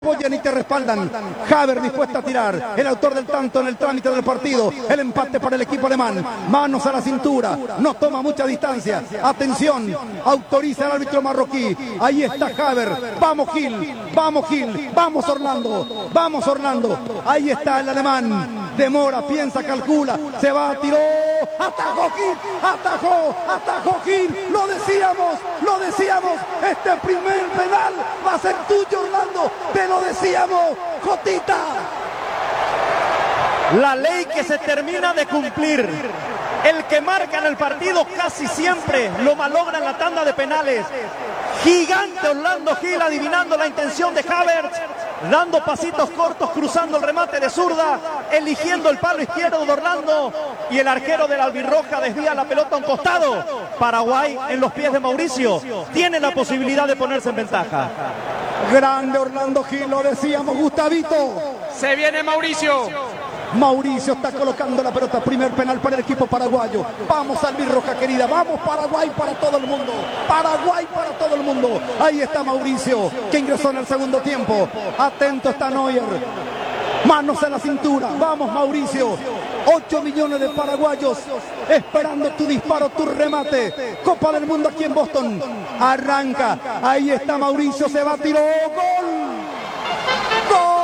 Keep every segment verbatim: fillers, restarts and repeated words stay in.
apoyan y te respaldan. Haver dispuesta a tirar, el autor del tanto en el trámite del partido, el empate para el equipo alemán, manos a la cintura, no toma mucha distancia, atención, autoriza el árbitro marroquí, ahí está Haver, vamos Gil, vamos Gil, vamos Orlando, vamos Orlando, ahí está el alemán, demora, piensa, calcula, se va, tiró, atajó Gil, atajó, atajó Gil, lo decíamos, lo decíamos, este primer penal va a ser tuyo Orlando, te lo decíamos, Jotita. La ley que se termina de cumplir. El que marca en el partido casi siempre lo malogra en la tanda de penales. Gigante Orlando Gil adivinando la intención de Havertz, dando pasitos cortos, cruzando el remate de zurda, eligiendo el palo izquierdo de Orlando y el arquero de la albirroja desvía la pelota a un costado. Paraguay en los pies de Mauricio tiene la posibilidad de ponerse en ventaja. Grande Orlando Gil, lo decíamos, Gustavito. Se viene Mauricio. Mauricio está colocando la pelota, primer penal para el equipo paraguayo. Vamos albirroja querida, vamos Paraguay para todo el mundo. Paraguay para todo el mundo. Ahí está Mauricio, que ingresó en el segundo tiempo. Atento está Neuer. Manos a la cintura, vamos Mauricio. ocho millones de paraguayos esperando tu disparo, tu remate. Copa del Mundo aquí en Boston. Arranca, ahí está Mauricio, se va, tiró, gol. ¡Gol!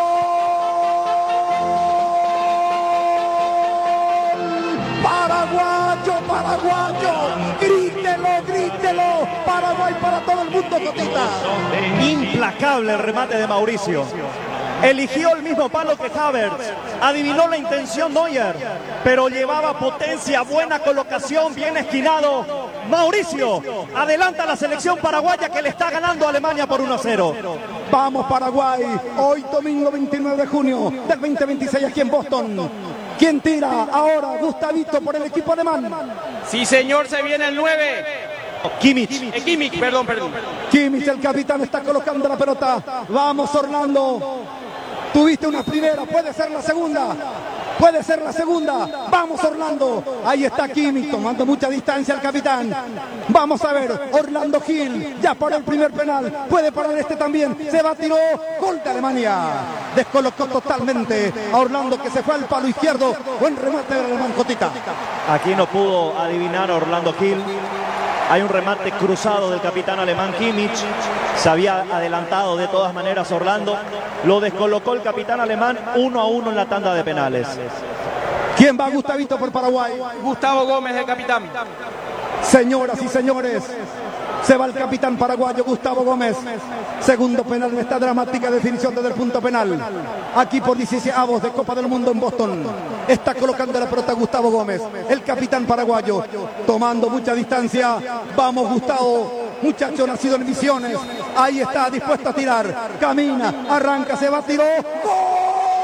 Paraguayo, paraguayo, grítelo, grítelo, Paraguay para todo el mundo, Cotita. Implacable el remate de Mauricio. Eligió el mismo palo que Havertz, adivinó la intención Neuer, pero llevaba potencia, buena colocación, bien esquinado. Mauricio adelanta la selección paraguaya que le está ganando a Alemania por uno a cero. Vamos Paraguay, hoy domingo veintinueve de junio del veinte veintiséis aquí en Boston. ¿Quién tira ahora? Gustavito por el equipo alemán. Sí señor, se viene el nueve. Kimmich. Eh, Kimmich, perdón, perdón. Kimmich, el capitán, está colocando la pelota. Vamos Orlando. Tuviste una primera, puede ser la segunda. Puede ser la segunda. Vamos Orlando. Ahí está Kimmich tomando mucha distancia al capitán. Vamos a ver. Orlando Gil ya para el primer penal. Puede parar este también. Se va, tiró. Gol de Alemania. Descolocó totalmente a Orlando que se fue al palo izquierdo. Buen remate del alemán, Cotita. Aquí no pudo adivinar Orlando Gil. Hay un remate cruzado del capitán alemán Kimmich. Se había adelantado de todas maneras Orlando. Lo descolocó el capitán alemán uno a uno en la tanda de penales. ¿Quién va, Gustavito, por Paraguay? Gustavo Gómez, el capitán. Señoras y señores, se va el capitán paraguayo Gustavo Gómez. Segundo penal en esta dramática definición desde el punto penal. Aquí por dieciseavos de Copa del Mundo en Boston. Está colocando la pelota Gustavo Gómez, el capitán paraguayo, tomando mucha distancia. Vamos Gustavo, muchacho nacido en Misiones. Ahí está, dispuesto a tirar. Camina, arranca, se va, tiró. ¡Gol!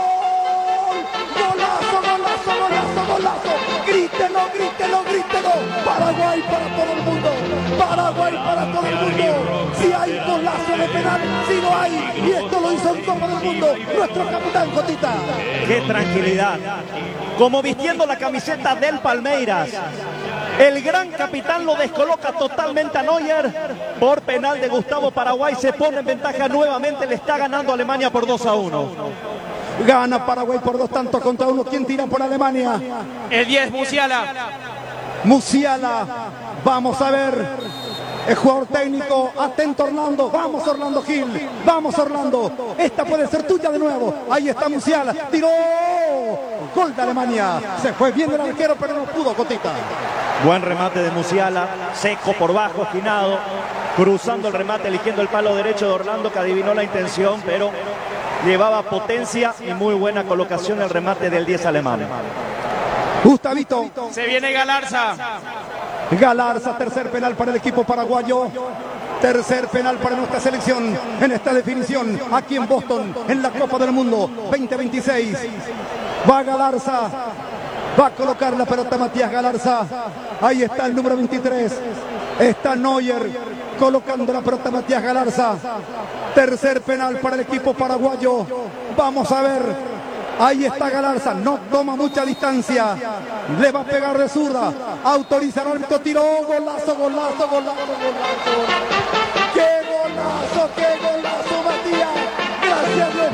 ¡Golazo, golazo, golazo, golazo! ¡Grítelo, grítelo, grítelo! Paraguay para todo el mundo. Paraguay para todo el mundo. Si hay golazo de penal, si no hay. Y esto lo hizo en Copa del Mundo nuestro capitán, Jotita. ¡Qué tranquilidad! Como vistiendo la camiseta del Palmeiras. El gran capitán lo descoloca totalmente a Neuer. Por penal de Gustavo, Paraguay se pone en ventaja nuevamente. Le está ganando Alemania por dos a uno. Gana Paraguay por dos tantos contra uno. ¿Quién tira por Alemania? El diez, Musiala. Musiala. Vamos a ver. El jugador técnico, atento Orlando, vamos Orlando Gil, vamos Orlando, esta puede ser tuya de nuevo, ahí está Musiala, tiró, gol de Alemania, se fue bien el arquero pero no pudo, Cotita. Buen remate de Musiala, seco por bajo, esquinado, cruzando el remate, eligiendo el palo derecho de Orlando que adivinó la intención, pero llevaba potencia y muy buena colocación el remate del diez alemán. Gustavito. Se viene Galarza. Galarza, tercer penal para el equipo paraguayo. Tercer penal para nuestra selección en esta definición aquí en Boston, en la Copa del Mundo veinte veintiséis. Va Galarza, va a colocar la pelota Matías Galarza. Ahí está el número veintitrés. Está Neuer colocando la pelota Matías Galarza. Tercer penal para el equipo paraguayo. Vamos a ver. Ahí está Galarza, no toma mucha distancia. Le va a pegar de zurda. Autoriza el árbitro, tiró, golazo, golazo, golazo, golazo.